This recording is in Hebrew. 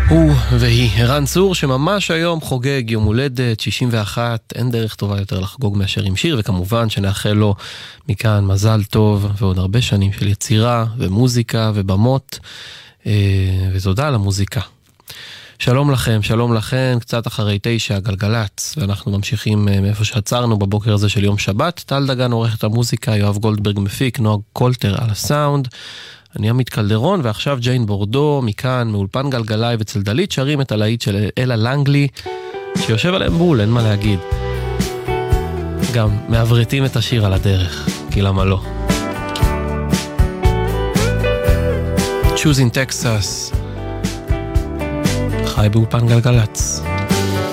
הוא והיא ערן צור שממש היום חוגג יום הולדת 61, אין דרך טובה יותר לחגוג מאשר עם שיר, וכמובן שנאחל לו מכאן מזל טוב ועוד הרבה שנים של יצירה ומוזיקה ובמות, ותודה על המוזיקה. שלום לכם, שלום לכם, קצת אחרי 9 גלגלץ, ואנחנו ממשיכים מאיפה שעצרנו בבוקר הזה של יום שבת. טל דגן עורך את המוזיקה, יואב גולדברג מפיק, נועה קולטר על הסאונד, אני עמית קלדרון, ועכשיו ג'יין בורדו מכאן, מאולפן גלגלי וצלדלית, שרים את הלהיט של אלה לנגלי, שיושב עליהם בול, אין מה להגיד. גם מעברתים את השיר על הדרך, כי למה לא? Choosing Texas, חי באולפן גלגלץ.